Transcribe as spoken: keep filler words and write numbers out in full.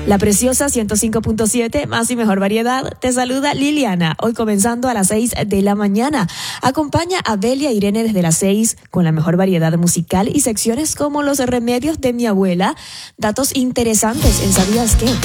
La preciosa ciento cinco punto siete, más y mejor variedad. Te saluda Liliana, hoy comenzando a las seis de la mañana. Acompaña a Belia Irene desde las seis con la mejor variedad musical y secciones como los remedios de mi abuela, datos interesantes en ¿Sabías qué?